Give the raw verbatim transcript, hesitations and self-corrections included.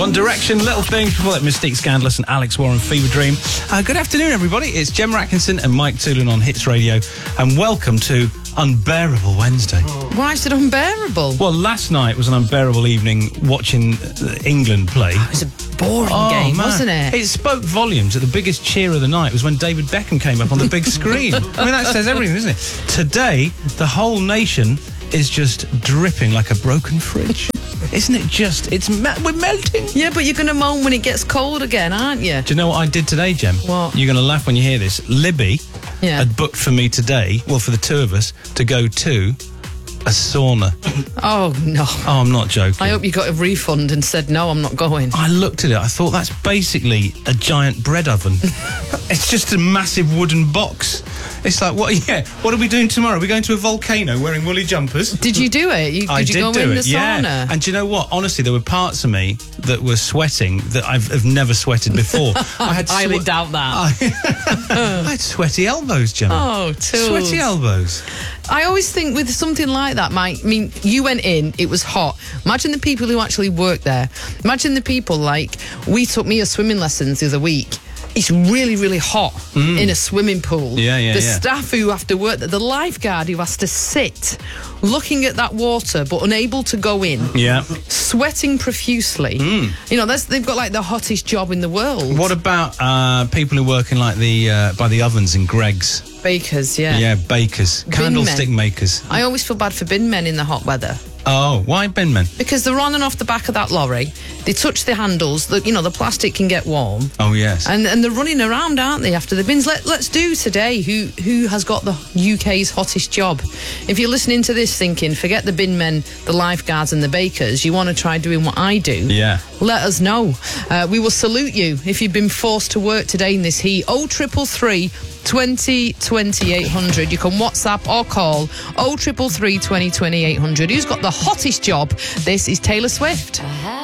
One Direction, Little Things, before that Mystique, Scandalous and Alex Warren, Fever Dream. Uh, good afternoon, everybody. It's Gemma Atkinson and Mike Toolin on Hits Radio, and welcome to Unbearable Wednesday. Why is it unbearable? Well, last night was an unbearable evening watching uh, England play. It was a boring Oh, game, man. wasn't it? It spoke volumes. That the biggest cheer of the night was when David Beckham came up on the big screen. I mean, that says everything, doesn't it? Today, the whole nation is just dripping like a broken fridge. Isn't it just? It's me- we're melting. Yeah, but you're going to moan when it gets cold again, aren't you? Do you know what I did today, Jem? What? You're going to laugh when you hear this. Libby Yeah. had booked for me today, well, for the two of us, to go to a sauna. Oh, no. Oh, I'm not joking. I hope you got a refund and said, no, I'm not going. I looked at it, I thought that's basically a giant bread oven. It's just a massive wooden box. It's like, what? Yeah, what are we doing tomorrow? Are we going to a volcano wearing woolly jumpers? Did you do it? You, did I you did go do in it, the yeah. sauna? And do you know what? Honestly, there were parts of me that were sweating that I've, have never sweated before. I had highly swe- doubt that. I, I had sweaty elbows, Gemma. Oh, tools. Sweaty elbows. I always think with something like that, Mike, I mean, you went in, it was hot. Imagine the people who actually work there. Imagine the people like, we took me a swimming lessons the other week. It's really, really hot mm. in a swimming pool. Yeah, yeah, The yeah. staff who have to work there, the lifeguard who has to sit looking at that water but unable to go in, Yeah. sweating profusely. Mm. You know, that's, they've got like the hottest job in the world. What about uh, people who work in like the uh, by the ovens in Greggs? Bakers, yeah. Yeah, bakers, Bin candlestick men. makers. I always feel bad for bin men in the hot weather. Oh, why bin men? Because they're on and off the back of that lorry. They touch the handles. The, you know, the plastic can get warm. Oh, yes. And and they're running around, aren't they, after the bins? Let, let's do today who who has got the U K's hottest job. If you're listening to this thinking, forget the bin men, the lifeguards and the bakers, you want to try doing what I do, Yeah. let us know. Uh, we will salute you if you've been forced to work today in this heat. oh triple three, twenty, twenty-eight hundred. You can WhatsApp or call oh triple three, twenty, twenty-eight hundred. Who's got the hottest job? This is Taylor Swift.